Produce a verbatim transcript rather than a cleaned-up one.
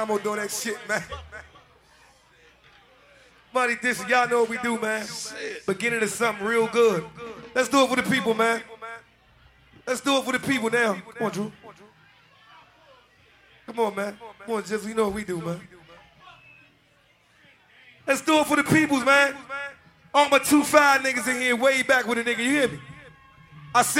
I'm gonna do that shit, man. Money this, y'all know what we do, man. Beginning of something real good. Let's do it for the people, man. Let's do it for the people now. Come on, Drew. Come on, man. Come on, just you know what we do, man. Let's do it for the peoples, man. All my two five niggas in here way back with a nigga, you hear me? I said